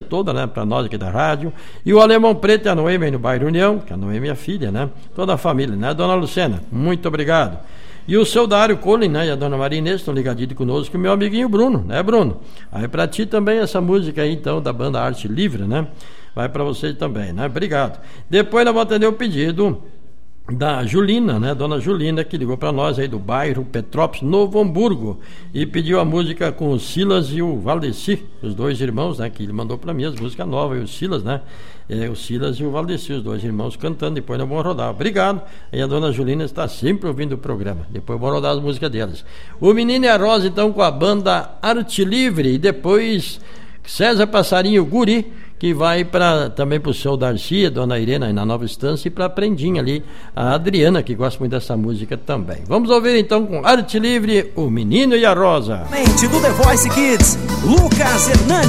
toda, né, para nós aqui da rádio, e o Alemão Preto e a Noemi no bairro União, que a Noemi é minha filha, né, toda a família, né, dona Lucena, muito obrigado. E o seu Dário Colin, né, e a dona Maria Inês estão ligadinhos conosco, e o meu amiguinho Bruno, né, Bruno? Aí pra ti também essa música aí, então, da banda Arte Livre, né, vai pra vocês também, né, obrigado. Depois nós vamos atender o pedido da Julina, né, dona Julina, que ligou para nós aí do bairro Petrópolis, Novo Hamburgo, e pediu a música com o Silas e o Valdeci, os dois irmãos, né, que ele mandou para mim as músicas novas, e o Silas, né, o Silas e o Valdeci, os dois irmãos cantando, depois nós vamos rodar. Obrigado, e a dona Julina está sempre ouvindo o programa, depois vamos rodar as músicas delas. O Menino e a Rosa, então, com a banda Arte Livre, e depois César Passarinho Guri, que vai também para o seu Darcy, a dona Irena, aí na Nova Estância, e para a Prendinha ali, a Adriana, que gosta muito dessa música também. Vamos ouvir então com Arte Livre, O Menino e a Rosa. Do The Voice Kids, Lucas Hernandes.